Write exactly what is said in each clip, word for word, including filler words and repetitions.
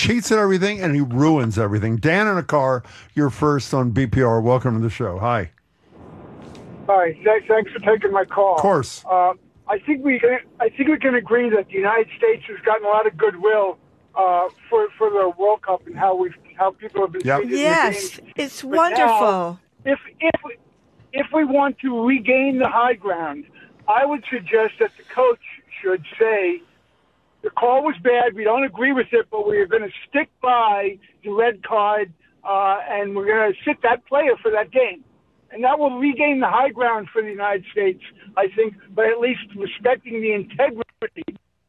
cheats at everything, and he ruins everything. Dan in a car, you're first on B P R. Welcome to the show. Hi. Hi. Th- thanks for taking my call. Of course. Uh, I think we can. I think we can agree that the United States has gotten a lot of goodwill uh, for for the World Cup and how we how people have been Yep. treated. Yes, in the games. it's But wonderful. now, if if we, if we want to regain the high ground, I would suggest that the coach should say, the call was bad, we don't agree with it, but we're going to stick by the red card, uh, and we're going to sit that player for that game. And that will regain the high ground for the United States, I think, by at least respecting the integrity.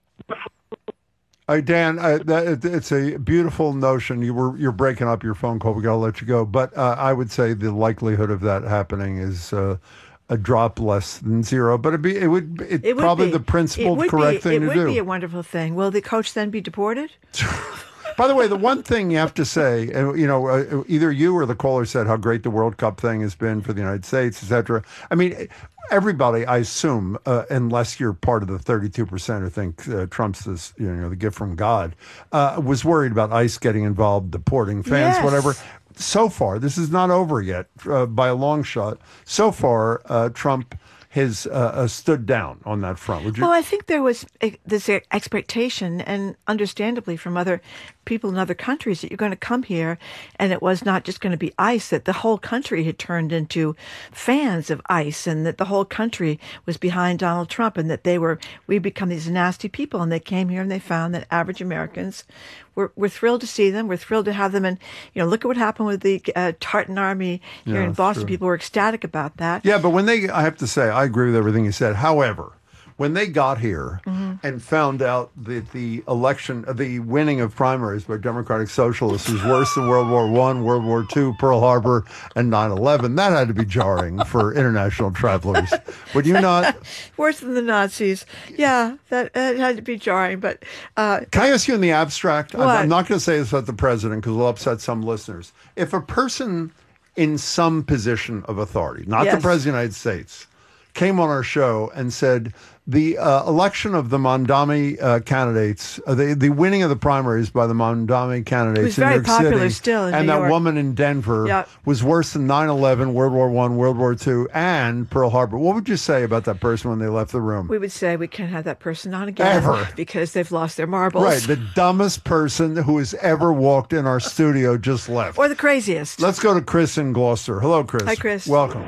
Hey, Dan, uh, that, it, it's a beautiful notion. You were you're breaking up your phone call. We got to let you go, but uh, I would say the likelihood of that happening is uh, a drop less than zero. But it'd be it would it, It would probably be. the principled It would correct be, thing it to do. would be a wonderful thing. Will the coach then be deported? By the way, the one thing you have to say, uh, you know, uh, either you or the caller said how great the World Cup thing has been for the United States, et cetera. I mean, everybody, I assume, uh, unless you're part of the thirty-two percent who think uh, Trump's this, you know, the gift from God, uh, was worried about ICE getting involved, deporting fans, Yes. whatever. So far, this is not over yet uh, by a long shot. So far, uh, Trump has uh, uh, stood down on that front. Would you? Well, I think there was a, this expectation, and understandably from other people in other countries, that you're going to come here, and it was not just going to be ICE, that the whole country had turned into fans of ICE, and that the whole country was behind Donald Trump, and that they were, we become these nasty people. And they came here and they found that average Americans were, were thrilled to see them. We're thrilled to have them. And, you know, look at what happened with the uh, Tartan Army here Yeah, in that's Boston. true. People were ecstatic about that. Yeah, but when they, I have to say, I agree with everything you said. However, when they got here Mm-hmm. and found out that the election, the winning of primaries by Democratic Socialists was worse than World War One, World War Two, Pearl Harbor, and nine eleven, that had to be jarring for international travelers. Would you not? Worse than the Nazis. Yeah, that, that had to be jarring. But uh, Can I ask you in the abstract? I'm- What? I'm not going to say this about the president because it'll upset some listeners. If a person in some position of authority, not the Yes. president of the United States, came on our show and said the uh, election of the Mondami uh, candidates, uh, the the winning of the primaries by the Mondami candidates Who's in very New York popular City, still in and New that York. woman in Denver Yeah. was worse than nine eleven, World War One, World War Two, and Pearl Harbor. What would you say about that person when they left the room? we would say we can't have that person on again. Ever. Because they've lost their marbles. Right, the dumbest person who has ever walked in our studio just left. Or the craziest. Let's go to Chris in Gloucester. Hello, Chris. Hi, Chris. Welcome.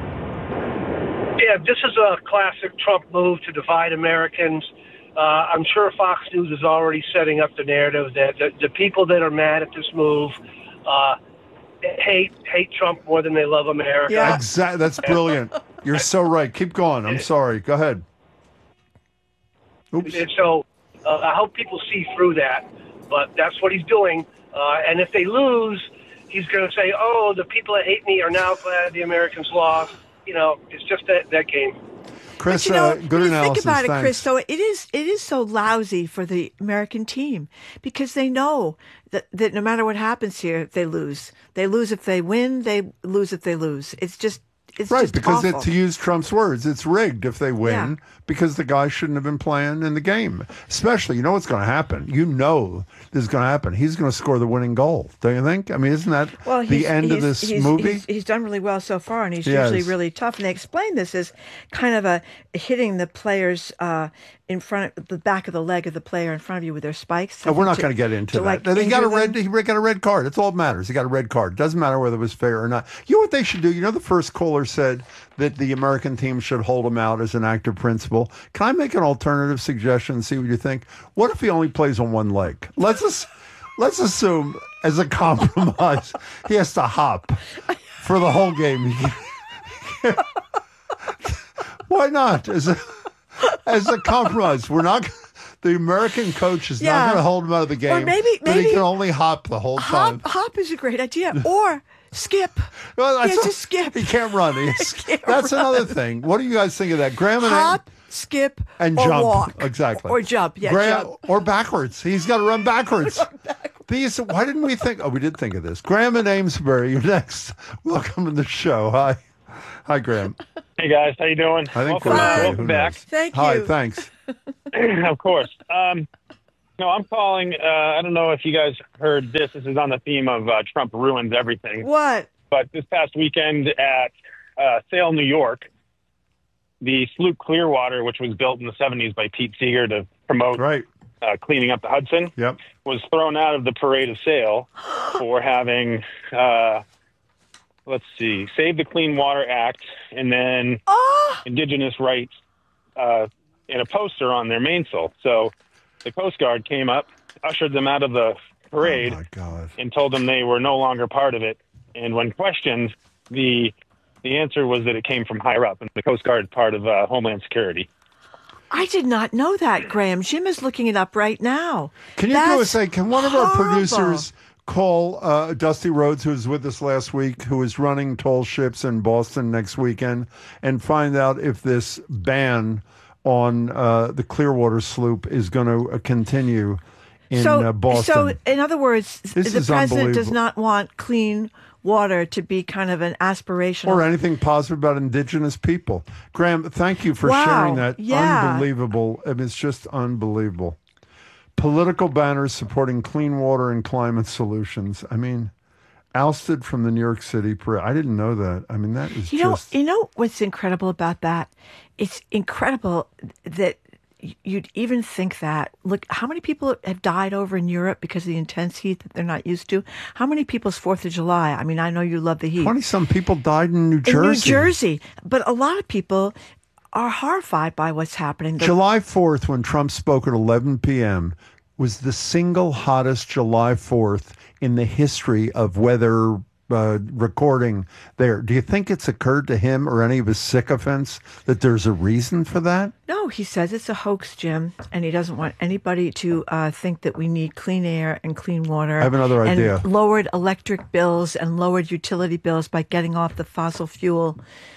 Yeah, this is a classic Trump move to divide Americans. Uh, I'm sure Fox News is already setting up the narrative that the, the people that are mad at this move uh, hate hate Trump more than they love America. Yeah. Exactly. That's brilliant. You're so right. Keep going. I'm sorry. Go ahead. Oops. And so uh, I hope people see through that, but that's what he's doing. Uh, and if they lose, he's going to say, oh, the people that hate me are now glad the Americans lost. You know, it's just that, that game. Chris, But you know, uh, good when you analysis. think about it, Thanks. Chris, so it is it is so lousy for the American team because they know that, that no matter what happens here, they lose. They lose if they win. They lose if they lose. It's just it's Right, just because it, awful. to use Trump's words, it's rigged if they win Yeah. because the guy shouldn't have been playing in the game. Especially, you know what's going to happen. You know this is going to happen. He's going to score the winning goal, don't you think? I mean, isn't that well, the he's- end of he's- this he's- movie? He's, he's done really well so far, and he's He usually has. really tough. And they explain this as kind of a hitting the players uh, in front of the back of the leg of the player in front of you with their spikes. Oh, we're not to- going to get into to, that. like, he got a injure red. them. He got a red card. That's all that matters. He got a red card. Doesn't matter whether it was fair or not. You know what they should do? You know, the first caller said that the American team should hold him out as an act of principle. Can I make an alternative suggestion and see what you think? What if he only plays on one leg? Let's just, let's assume as a compromise he has to hop for the whole game. Why not? As a as a compromise, we're not. The American coach is not Yeah. going to hold him out of the game. maybe- but he maybe- can only hop the whole time. Hop, hop is a great idea. Or skip. Well, that's yeah, a- just skip. He can't run. He's- can't that's run. another thing. What do you guys think of that? Graham and Hop, skip, and or jump. walk. Exactly. Or jump. Yeah, Graham, jump. or backwards. He's got to run backwards. These. Why didn't we think? Oh, we did think of this. Graham and Amesbury, you're next. Welcome to the show. Hi, hi, Graham. Hey guys, how you doing? I think welcome, we're okay. welcome Who back. knows? Thank Hi, you. thanks. Of course. Um, No, I'm calling. Uh, I don't know if you guys heard this. This is on the theme of uh, Trump ruins everything. What? But this past weekend at uh, Sale, New York, the sloop Clearwater, which was built in the seventies by Pete Seeger to promote Right. uh, cleaning up the Hudson, Yep. was thrown out of the parade of sail for having, uh, let's see, Save the Clean Water Act and then Oh, indigenous rights uh, in a poster on their mainsail. So the Coast Guard came up, ushered them out of the parade, Oh, my God. and told them they were no longer part of it. And when questioned, the the answer was that it came from higher up, and the Coast Guard is part of uh, Homeland Security. I did not know that, Graham. Jim is looking it up right now. Can you do That's us a, can one of our horrible. producers call uh, Dusty Rhodes, who was with us last week, who is running tall ships in Boston next weekend, and find out if this ban on uh, the Clearwater sloop is going to uh, continue in so, uh, Boston? So, in other words, This the is president does unbelievable. not want clean water to be kind of an aspirational. Or anything positive about indigenous people. Graham, thank you for Wow, sharing that. yeah. Unbelievable. I mean, it's just unbelievable. Political banners supporting clean water and climate solutions. I mean, ousted from the New York City parade. I didn't know that. I mean, that is You know, just... you know what's incredible about that? It's incredible that y- you'd even think that. Look, how many people have died over in Europe because of the intense heat that they're not used to? How many people's Fourth of July? I mean, I know you love the heat. twenty-some people died in New Jersey. In New Jersey. But a lot of people are horrified by what's happening. The- July fourth, when Trump spoke at eleven p.m., was the single hottest July fourth in the history of weather uh, recording there. Do you think it's occurred to him or any of his sycophants that there's a reason for that? No, he says it's a hoax, Jim, and he doesn't want anybody to uh, think that we need clean air and clean water. I have another and idea. lowered electric bills and lowered utility bills by getting off the fossil fuel.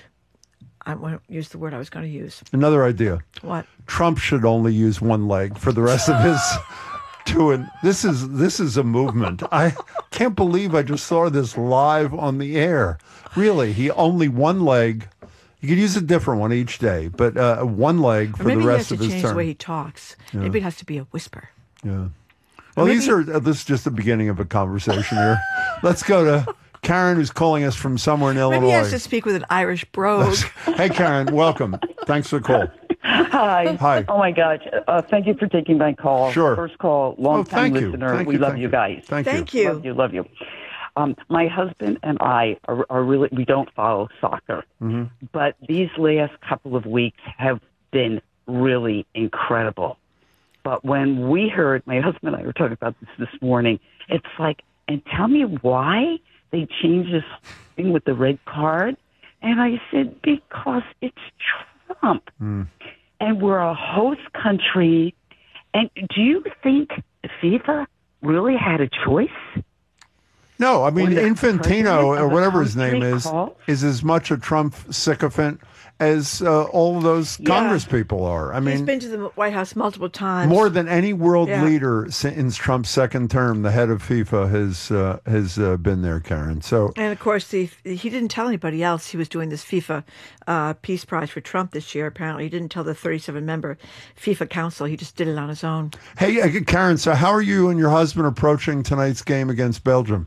I won't use the word I was going to use. Another idea. What? Trump should only use one leg for the rest of his two. And this is this is a movement. I can't believe I just saw this live on the air. Really, he only one leg. You could use a different one each day, but uh, one leg for Or maybe the rest he of has to his change the term. way he talks. Maybe it has to be a whisper. Yeah. Well, maybe- these are uh, this is just the beginning of a conversation here. Let's go to Karen, who's calling us from somewhere in Maybe he Illinois. has to speak with an Irish brogue. Hey, Karen, welcome. Thanks for the call. Hi. Hi. Oh, my gosh. Uh, thank you for taking my call. Sure. First call, Oh, long time thank you. listener. Thank we you, love thank you guys. Thank, Thank you. you. Love you, love you. Um, my husband and I are, are really, we don't follow soccer, Mm-hmm. but these last couple of weeks have been really incredible. But when we heard, my husband and I were talking about this this morning, it's like, and tell me why they changed this thing with the red card. And I said, because it's Trump. Mm. And we're a host country. And do you think FIFA really had a choice? No, I mean, When the Infantino, president or of the whatever his name country is, called- is as much a Trump sycophant as uh, all of those Yeah. Congress people are. I He's mean, been to the White House multiple times. more than any world Yeah. leader since Trump's second term, the head of FIFA has uh, has uh, been there, Karen. So And of course, the, he didn't tell anybody else he was doing this FIFA uh, Peace Prize for Trump this year. Apparently, he didn't tell the thirty-seven member FIFA Council. He just did it on his own. Hey, uh, Karen, so how are you and your husband approaching tonight's game against Belgium?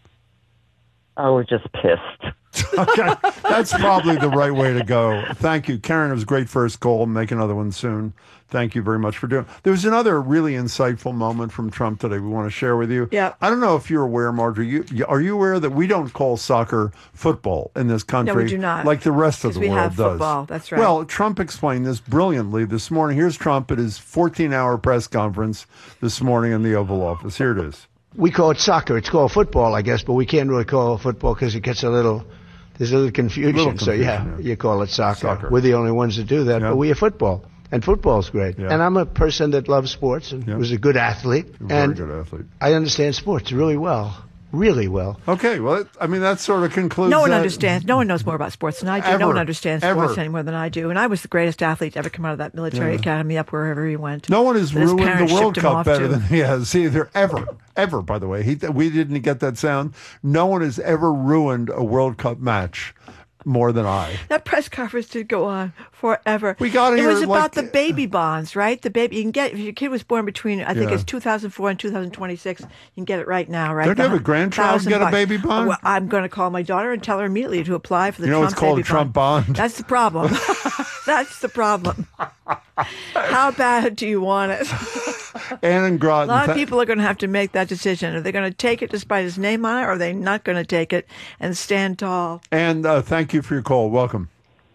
Oh, we're just pissed. Okay, that's probably the right way to go. Thank you, Karen. It was a great first call. Make another one soon. Thank you very much for doing it. There was another really insightful moment from Trump today we want to share with you. Yeah. I don't know if you're aware, Marjorie. You, you- are you aware that we don't call soccer football in this country? do not. Like the rest of 'Cause the we world have does. football. That's right. Well, Trump explained this brilliantly this morning. Here's Trump at his fourteen-hour press conference this morning in the Oval Office. Here it is. We call it soccer. It's called football, I guess, but we can't really call it football because it gets a little, there's a little confusion. Little so yeah, confusion, yeah. you call it soccer. Soccer. We're the only ones that do that, Yeah. but we are football, and football's great. Yeah. And I'm a person that loves sports and Yeah. was a good athlete, Very and good athlete. I understand sports really well, really well. Okay, well, it, I mean, that sort of concludes No one that. understands. No one knows more about sports than I do. Ever. No one understands sports Ever. any more than I do. And I was the greatest athlete to ever come out of that military Yeah. academy up wherever he went. No one has That his ruined parents the World shipped him Cup off better to. than he has either, ever. Ever, by the way. He, we didn't get that sound. No one has ever ruined a World Cup match more than I. That press conference did go on forever. We got it here was about like, the baby bonds, right? The baby you can get if your kid was born between I think Yeah. it's two thousand four and two thousand twenty-six. You can get it right now, right? Don't you have The a grandchild thousand get a bucks. baby bond? Well, I'm going to call my daughter and tell her immediately to apply for the You know Trump it's called baby a Trump bond? That's the problem. That's the problem. How bad do you want it? Ann and Groton. A lot of th- people are going to have to make that decision. Are they going to take it despite his name on it, or are they not going to take it and stand tall? And uh, thank you for your call. Welcome.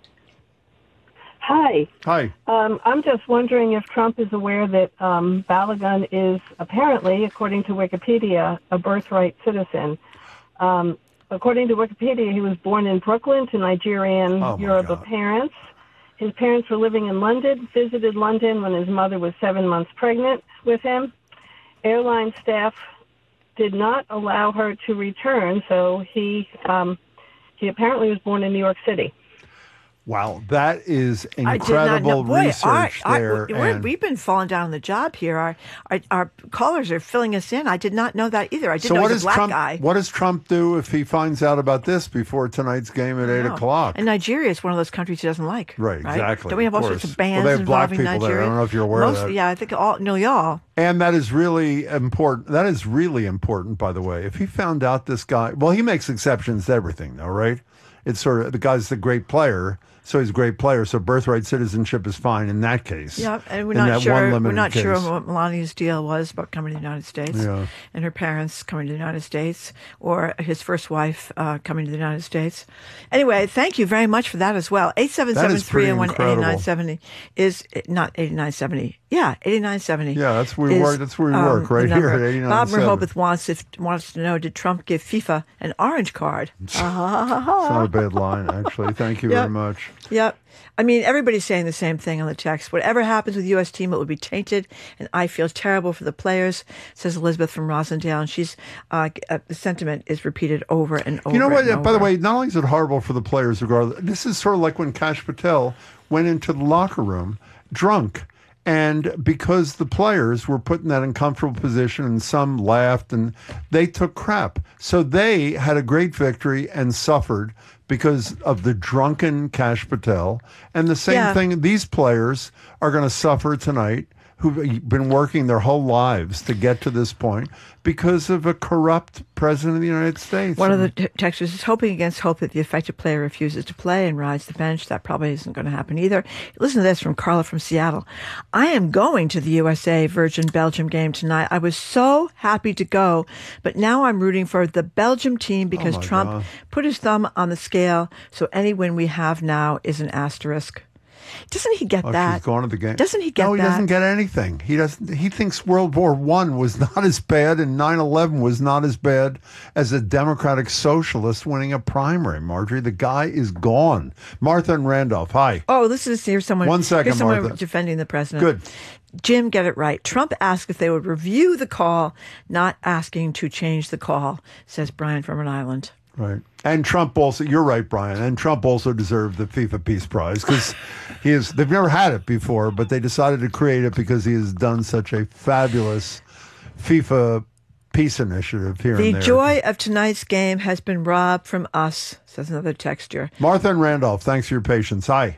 Hi. Hi. Um, I'm just wondering if Trump is aware that um, Balagun is apparently, according to Wikipedia, a birthright citizen. Um, according to Wikipedia, he was born in Brooklyn to Nigerian Oh, my Yoruba God. parents. His parents were living in London, visited London when his mother was seven months pregnant with him. Airline staff did not allow her to return, so he um, he apparently was born in New York City. Wow, that is I did not know. incredible Boy, research our, there. our, we're, and we've been falling down on the job here. Our, our our callers are filling us in. I did not know that either. I didn't so know what he was does a black Trump? guy. What does Trump do if he finds out about this before tonight's game at eight No. o'clock? And Nigeria is one of those countries he doesn't like. Right, exactly, Don't we have of all sorts course. of bans Well, they have black involving people there. Nigeria? I don't know if you're aware of Most, that. Yeah, I think all, nearly all. And that is really important. That is really important, by the way. If he found out this guy, well, he makes exceptions to everything, though, right? It's sort of the guy's the great player, so he's a great player. So birthright citizenship is fine in that case. Yeah, and we're in not that one sure. We're limited not sure case. what Melania's deal was about coming to the United States, Yeah. and her parents coming to the United States, or his first wife uh, coming to the United States. Anyway, thank you very much for that as well. Eight seven seven three zero one eighty nine seventy is not eighty nine seventy. Yeah, eighty nine seventy. Yeah, that's where we work. That's where we work, right here at eighty nine Bob seventy. Rehoboth wants if wants to know: did Trump give FIFA an orange card? It's not a bad line, actually. Thank you Yep. very much. Yep. I mean, everybody's saying the same thing on the text. Whatever happens with the U S team, it will be tainted, and I feel terrible for the players, says Elizabeth from Rosendale. And she's, uh, uh, the sentiment is repeated over and over. You know what? and By the over. way, not only is it horrible for the players, regardless, this is sort of like when Kash Patel went into the locker room drunk. And because the players were put in that uncomfortable position and some laughed and they took crap. So they had a great victory and suffered because of the drunken Kash Patel. And the same Yeah. thing, these players are going to suffer tonight who've been working their whole lives to get to this point because of a corrupt president of the United States. One of the t- texters is hoping against hope that the affected player refuses to play and rides the bench. That probably isn't going to happen either. Listen to this from Carla from Seattle. I am going to the U S A Virgin Belgium game tonight. I was so happy to go, but now I'm rooting for the Belgium team because my Trump God. put his thumb on the scale. So any win we have now is an asterisk. Doesn't he get Oh, that? she's going to the game. Doesn't he get No, he that? doesn't get anything. He doesn't. He thinks World War One was not as bad and nine eleven was not as bad as a Democratic socialist winning a primary. Marjorie, the guy is gone. Martha and Randolph. Hi. Oh, listen to here's someone. One second, here's someone Martha. defending the president. Good. Jim, get it right. Trump asked if they would review the call, not asking to change the call, says Brian from Rhode Island. Right. And Trump also, you're right, Brian, and Trump also deserved the FIFA Peace Prize because he is, they've never had it before, but they decided to create it because he has done such a fabulous FIFA peace initiative here The and there. joy of tonight's game has been robbed from us, says another texter. Martha and Randolph, thanks for your patience. Hi.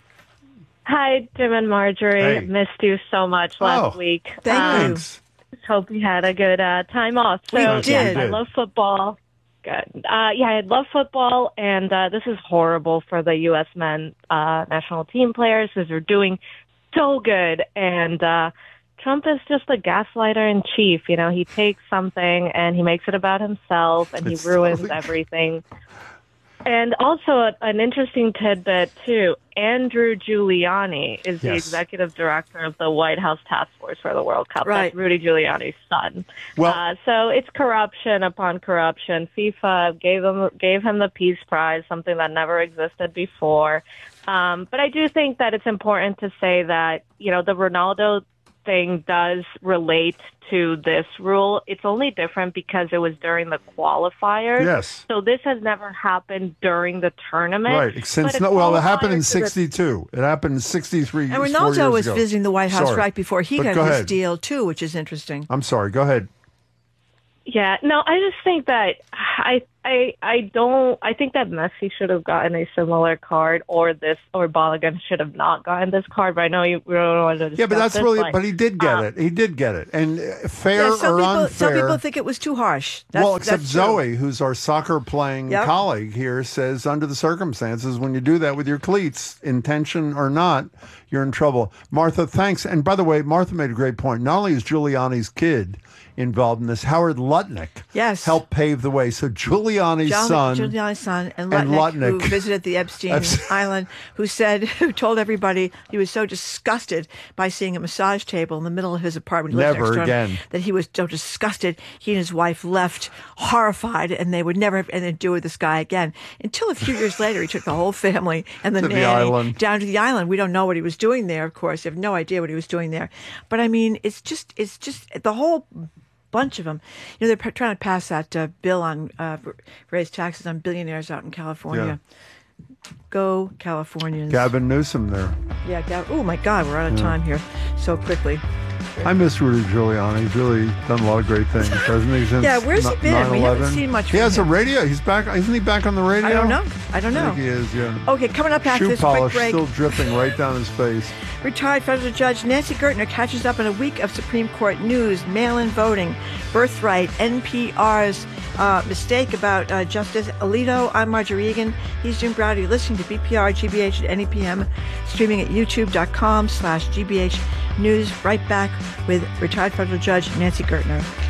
Hi, Jim and Marjorie. Hey. I missed you so much last Oh, week. Thank Um, you. Thanks. Hope you had a good uh, time off. So, We yes, did. I love football. Good. Uh, yeah, I love football, and uh, this is horrible for the U S men uh, national team players because they're doing so good. And uh, Trump is just a gaslighter in chief. You know, he takes something and he makes it about himself, and he It's ruins totally- everything. And also, an interesting tidbit, too. Andrew Giuliani is the Yes. executive director of the White House Task Force for the World Cup. Right. That's Rudy Giuliani's son. Well- uh, so it's corruption upon corruption. FIFA gave him, gave him the Peace Prize, something that never existed before. Um, but I do think that it's important to say that, you know, the Ronaldo thing does relate to this rule. It's only different because it was during the qualifiers. Yes. So this has never happened during the tournament. Right. Since But no, well, it happened in qualifiers is a- sixty-two. It happened in sixty-three. And four Ronaldo years was ago. visiting the White House Sorry. right before he But got go his ahead. deal, too, which is interesting. I'm sorry. Go ahead. Yeah, no, I just think that I I I don't. I think that Messi should have gotten a similar card, or this, or Balogun should have not gotten this card. But I know you don't want to discuss Yeah, but that's this, really. But, But he did get um, it. He did get it, and uh, fair Yeah, some or people, unfair. some people think it was too harsh. That's, well, except that's true. Zoe, who's our soccer playing Yep. colleague here, says under the circumstances, when you do that with your cleats, intention or not, you're in trouble. Martha, thanks. And by the way, Martha made a great point. Not only is Giuliani's kid involved in this, Howard Lutnick Yes. helped pave the way. So Giuliani's Giul- son. Giuliani's son, and and Lutnick, Lutnick. who visited the Epstein Epstein. Island, who said, who told everybody he was so disgusted by seeing a massage table in the middle of his apartment. He lived Never next to him, again. That he was so disgusted. He and his wife left horrified, and they would never have anything to do with this guy again. Until a few years later, he took the whole family and the To the nanny island. down to the island. We don't know what he was doing there, of course. You have no idea what he was doing there. But I mean, it's just, it's just the whole bunch of them. You know, they're p- trying to pass that uh, bill on uh, raise taxes on billionaires out in California. Go Californians. Gavin Newsom there. Yeah, Gav- oh my God, we're out of time here so quickly. I miss Rudy Giuliani. He's really done a lot of great things, hasn't he? Since Yeah, where's he n- been? We haven't nine eleven? seen much He from has a him. radio. He's back. Isn't he back on the radio? I don't know. I don't I know. think he is, yeah. Okay, coming up after Shoe this quick polish break. still dripping right down his face. Retired federal judge Nancy Gertner catches up on a week of Supreme Court news, mail-in voting, birthright, N P R's uh, mistake about uh, Justice Alito. I'm Marjorie Egan. He's Jim Browder. You're listening to B P R G B H at any P M, streaming at youtube.com slash GBH News. Right back with retired federal judge Nancy Gertner.